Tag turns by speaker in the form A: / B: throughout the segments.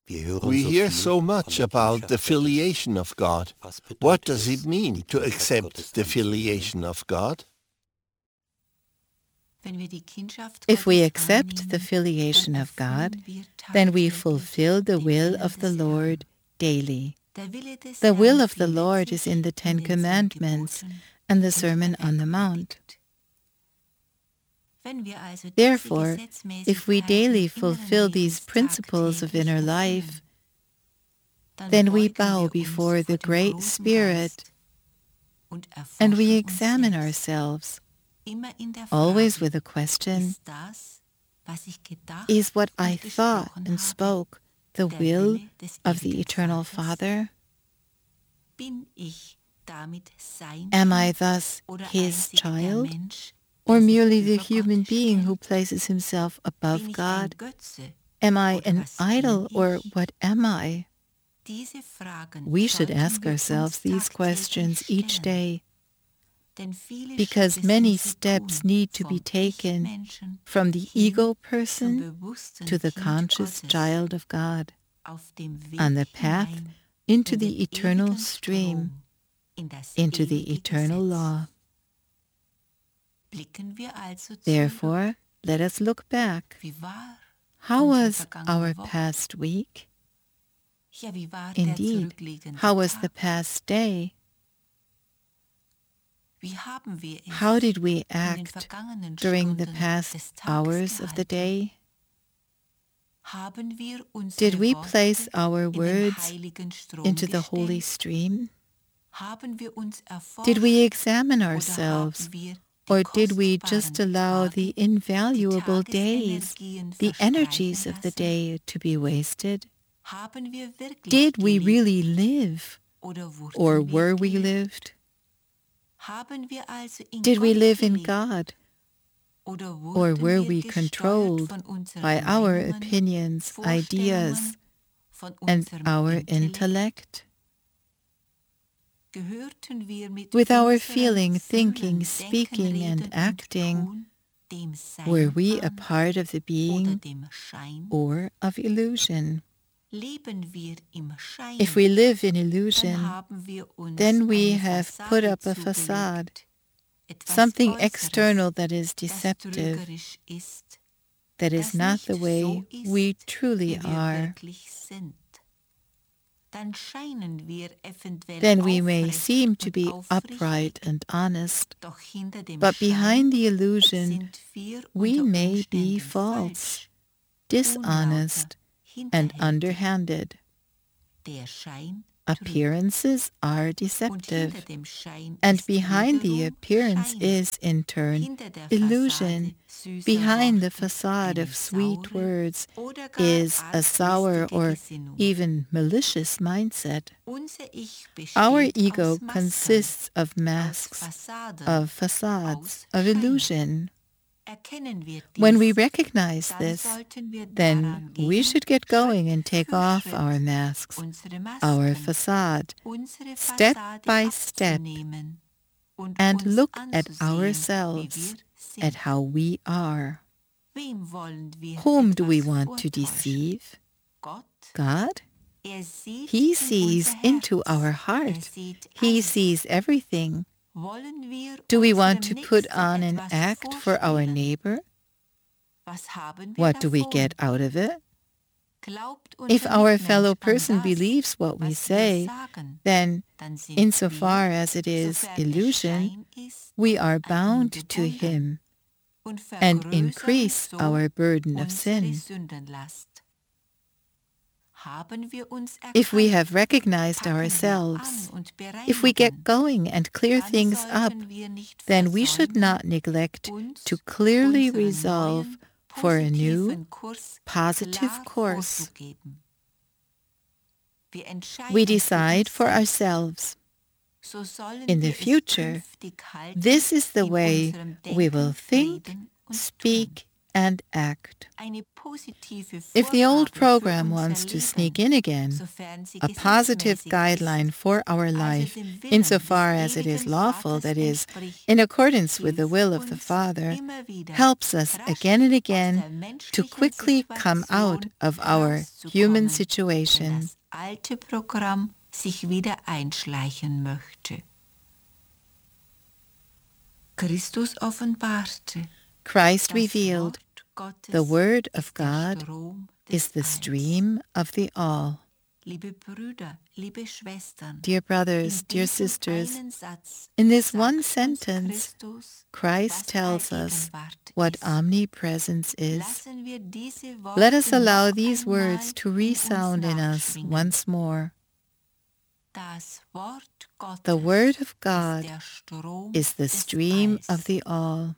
A: We hear so much about the filiation of God. What does it mean to accept the filiation of God?
B: If we accept the filiation of God, then we fulfill the will of the Lord daily. The will of the Lord is in the Ten Commandments and the Sermon on the Mount. Therefore, if we daily fulfill these principles of inner life, then we bow before the Great Spirit and we examine ourselves, always with the question, is what I thought and spoke the will of the Eternal Father? Am I thus His child, or merely the human being who places himself above God? Am I an idol, or what am I? We should ask ourselves these questions each day, because many steps need to be taken from the ego person to the conscious child of God, on the path into the eternal stream, into the eternal law. Therefore, let us look back. How was our past week? Indeed, how was the past day? How did we act during the past hours of the day? Did we place our words into the holy stream? Did we examine ourselves, or did we just allow the invaluable days, the energies of the day to be wasted? Did we really live, or were we lived? Did we live in God, or were we controlled by our opinions, ideas, and our intellect? With our feeling, thinking, speaking, and acting, were we a part of the being or of illusion? If we live in illusion, then we have put up a facade, something external that is deceptive, that is not the way we truly are. Then we may seem to be upright and honest, but behind the illusion we may be false, dishonest, and underhanded. Appearances are deceptive, and behind the appearance is, in turn, illusion. Behind the facade of sweet words is a sour or even malicious mindset. Our ego consists of masks, of facades, of illusion. When we recognize this, then we should get going and take off our masks, our facade, step by step, and look at ourselves, at how we are. Whom do we want to deceive? God? He sees into our heart. He sees everything. Do we want to put on an act for our neighbor? What do we get out of it? If our fellow person believes what we say, then, insofar as it is illusion, we are bound to him and increase our burden of sin. If we have recognized ourselves, if we get going and clear things up, then we should not neglect to clearly resolve for a new, positive course. We decide for ourselves. In the future, this is the way we will think, speak, and act. If the old program wants to sneak in again, a positive guideline for our life, insofar as it is lawful, that is, in accordance with the will of the Father, helps us again and again to quickly come out of our human situation. Christ revealed, the Word of God is the stream of the all. Dear brothers, dear sisters, in this one sentence, Christ tells us what omnipresence is. Let us allow these words to resound in us once more. The Word of God is the stream of the all.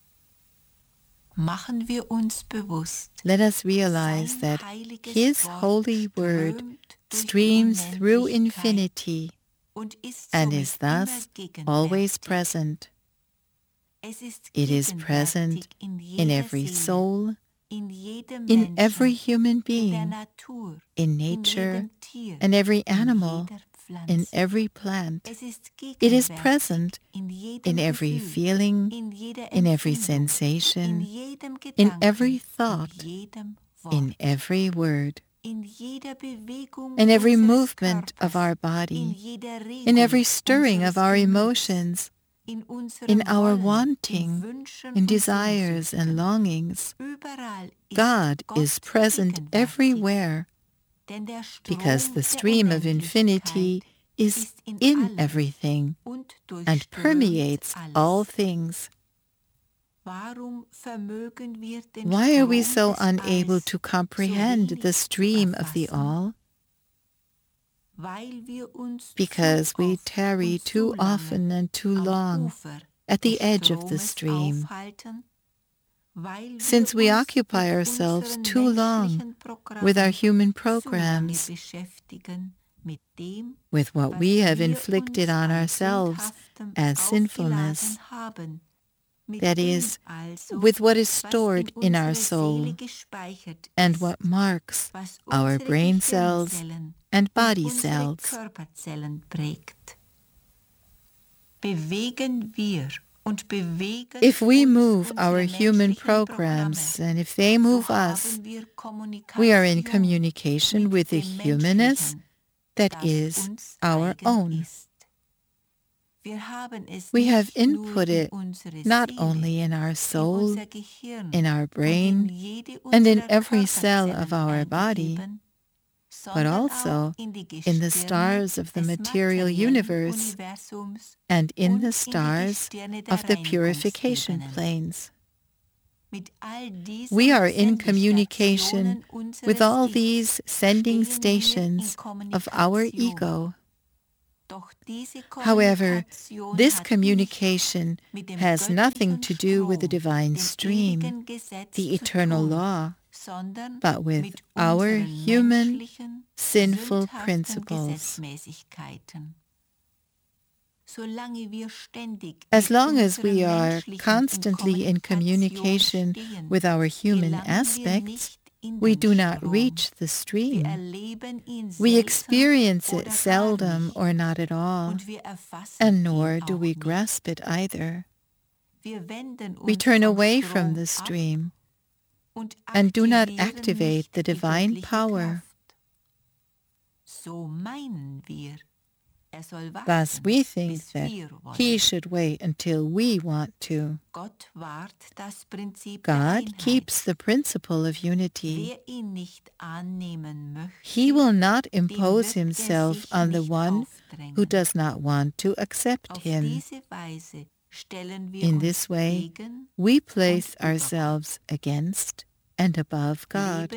B: Let us realize that His holy word streams through infinity and is thus always present. It is present in every soul, in every human being, in nature, and every animal, in every plant. It is present in every feeling, in every sensation, in every thought, in every word, in every movement of our body, in every stirring of our emotions, in our wanting, in desires and longings. God is present everywhere, because the stream of infinity is in everything and permeates all things. Why are we so unable to comprehend the stream of the all? Because we tarry too often and too long at the edge of the stream. Since we occupy ourselves too long with our human programs, with what we have inflicted on ourselves as sinfulness, that is, with what is stored in our soul and what marks our brain cells and body cells. If we move our human programs and if they move us, we are in communication with the humanness that is our own. We have input it not only in our soul, in our brain, and in every cell of our body, but also in the stars of the material universe and in the stars of the purification planes. We are in communication with all these sending stations of our ego. However, this communication has nothing to do with the divine stream, the eternal law, but with our human, sinful principles. As long as we are constantly in communication with our human aspects, we do not reach the stream. We experience it seldom or not at all, and nor do we grasp it either. We turn away from the stream and do not activate the divine power. Thus we think that He should wait until we want to. God keeps the principle of unity. He will not impose Himself on the one who does not want to accept Him. In this way, we place ourselves against and above God.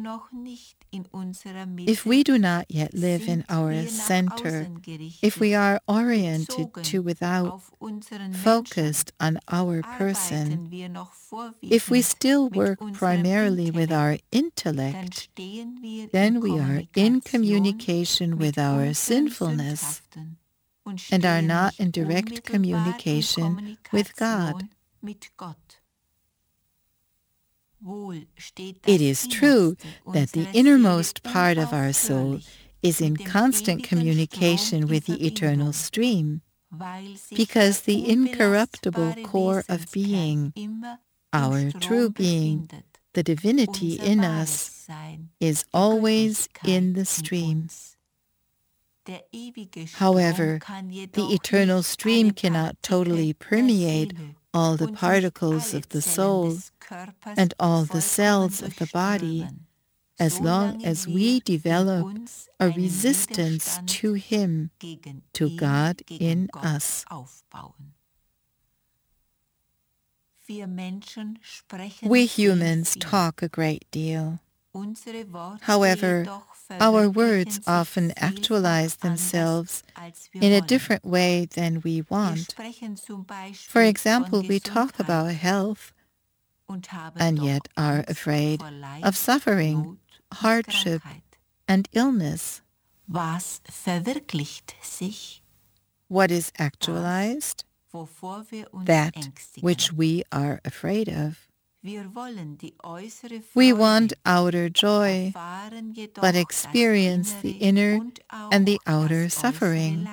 B: If we do not yet live in our center, if we are oriented to without, focused on our person, if we still work primarily with our intellect, then we are in communication with our sinfulness and are not in direct communication with God. It is true that the innermost part of our soul is in constant communication with the eternal stream, because the incorruptible core of being, our true being, the divinity in us, is always in the stream. However, the eternal stream cannot totally permeate all the particles of the soul and all the cells of the body, as long as we develop a resistance to Him, to God in us. We humans talk a great deal. However, our words often actualize themselves in a different way than we want. For example, we talk about health, and yet are afraid of suffering, hardship, and illness. What is actualized? That which we are afraid of. We want outer joy, but experience the inner and the outer suffering.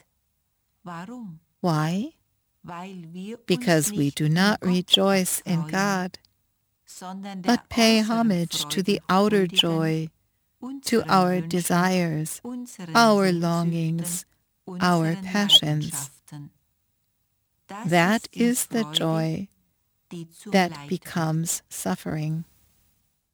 B: Why? Because we do not rejoice in God, but pay homage to the outer joy, to our desires, our longings, our passions. That is the joy that becomes suffering.